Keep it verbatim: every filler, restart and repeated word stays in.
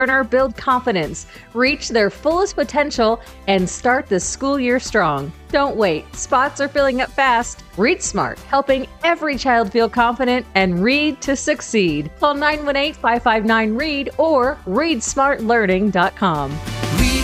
learner build confidence, reach their fullest potential, and start the school year strong. Don't wait. Spots are filling up fast. Read Smart, helping every child feel confident and read to succeed. Call nine one eight, five five nine, R E A D or read smart learning dot com.